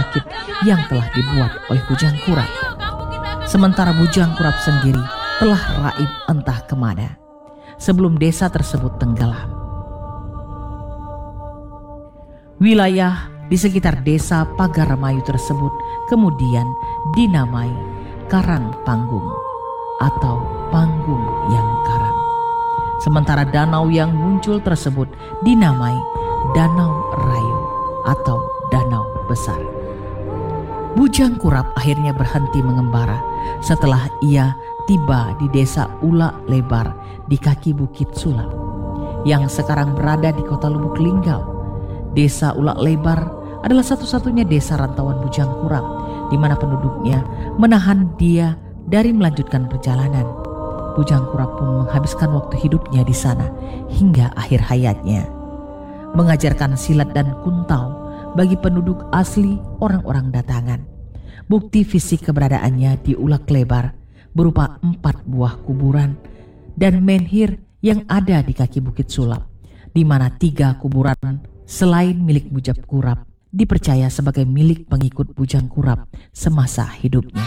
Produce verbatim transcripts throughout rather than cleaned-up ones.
sakit yang telah dibuat oleh Bujang Kurap. Sementara Bujang Kurap sendiri telah raib entah kemana sebelum desa tersebut tenggelam. Wilayah di sekitar desa Pagaramayu tersebut kemudian dinamai Karang Panggung atau Panggung yang Karam. Sementara danau yang muncul tersebut dinamai Danau Rayu atau Danau Besar. Bujang Kurap akhirnya berhenti mengembara setelah ia tiba di desa Ulak Lebar di kaki Bukit Sulap yang sekarang berada di kota Lubuk Linggau. Desa Ulak Lebar adalah satu-satunya desa rantauan Bujang Kurap di mana penduduknya menahan dia dari melanjutkan perjalanan. Bujang Kurap pun menghabiskan waktu hidupnya di sana hingga akhir hayatnya, mengajarkan silat dan kuntau bagi penduduk asli orang-orang datangan. Bukti fisik keberadaannya di Ulak Lebar berupa empat buah kuburan dan menhir yang ada di kaki Bukit Sulap, di mana tiga kuburan selain milik Bujang Kurap dipercaya sebagai milik pengikut Bujang Kurap semasa hidupnya.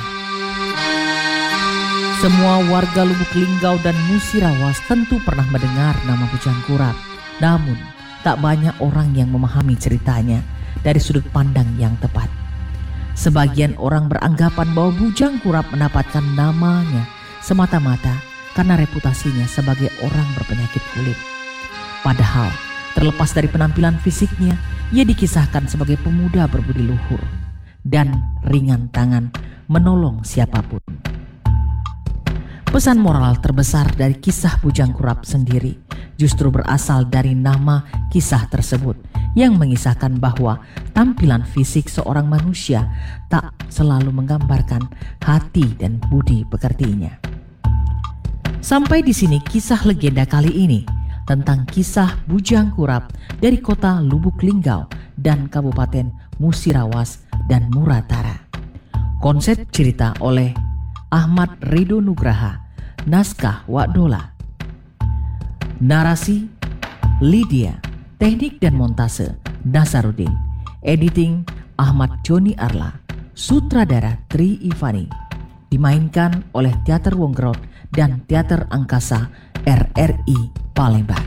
Semua warga Lubuk Linggau dan Musirawas tentu pernah mendengar nama Bujang Kurap, namun tak banyak orang yang memahami ceritanya dari sudut pandang yang tepat. Sebagian orang beranggapan bahwa Bujang Kurap mendapatkan namanya semata-mata karena reputasinya sebagai orang berpenyakit kulit. Padahal terlepas dari penampilan fisiknya, ia dikisahkan sebagai pemuda berbudi luhur dan ringan tangan menolong siapapun. Pesan moral terbesar dari kisah Bujang Kurap sendiri justru berasal dari nama kisah tersebut yang mengisahkan bahwa tampilan fisik seorang manusia tak selalu menggambarkan hati dan budi pekertinya. Sampai di sini kisah legenda kali ini tentang kisah Bujang Kurap dari kota Lubuk Linggau dan Kabupaten Musirawas dan Muratara. Konsep cerita oleh Ahmad Ridho Nugraha, naskah Wak Dola. Narasi Lydia, teknik dan montase Nasaruddin, editing Ahmad Joni Arla, sutradara Tri Ivani. Dimainkan oleh Teater Wonggrod dan Teater Angkasa R R I Palembang.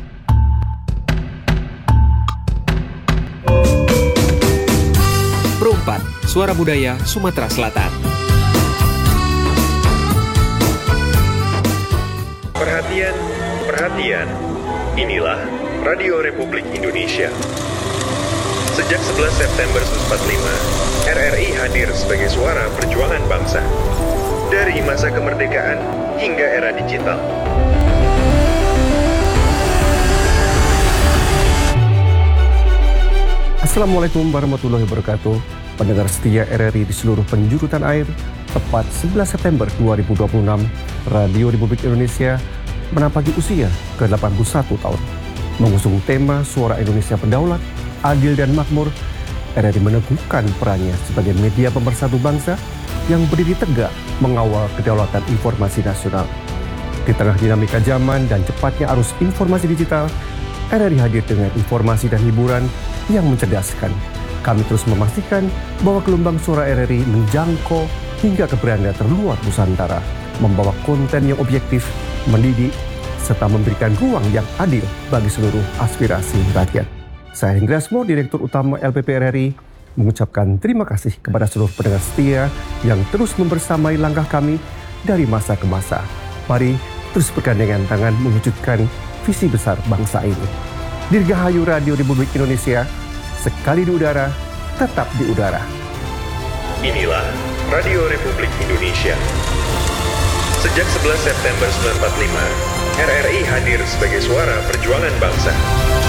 Perempat, Suara Budaya Sumatera Selatan. Perhatian, perhatian. Inilah Radio Republik Indonesia. Sejak sebelas September seribu sembilan ratus empat puluh lima, R R I hadir sebagai suara perjuangan bangsa. Dari masa kemerdekaan hingga era digital. Assalamualaikum warahmatullahi wabarakatuh. Pendengar setia R R I di seluruh penjuru tanah air, tepat sebelas September dua ribu dua puluh enam, Radio Republik Indonesia menapaki usia ke delapan puluh satu tahun. Mengusung tema Suara Indonesia Berdaulat, Adil dan Makmur, R R I meneguhkan perannya sebagai media pemersatu bangsa yang berdiri tegak mengawal kedaulatan informasi nasional. Di tengah dinamika zaman dan cepatnya arus informasi digital, R R I hadir dengan informasi dan hiburan yang mencerdaskan. Kami terus memastikan bahwa gelombang suara R R I menjangkau hingga ke beranda terluar Nusantara, membawa konten yang objektif, mendidik, serta memberikan ruang yang adil bagi seluruh aspirasi rakyat. Saya Henggrasmo, Direktur Utama L P P R R I, mengucapkan terima kasih kepada seluruh pendengar setia yang terus membersamai langkah kami dari masa ke masa. Mari terus bergandengan tangan mewujudkan visi besar bangsa ini. Dirgahayu Radio Republik Indonesia, sekali di udara, tetap di udara. Inilah Radio Republik Indonesia. Sejak sebelas September seribu sembilan ratus empat puluh lima, R R I hadir sebagai suara perjuangan bangsa.